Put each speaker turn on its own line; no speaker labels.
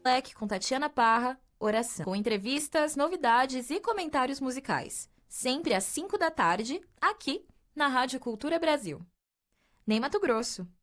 Leque com Tatiana Parra, Oração, com entrevistas, novidades e comentários musicais. Sempre às 5 da tarde, aqui na Rádio Cultura Brasil. Nem Mato Grosso.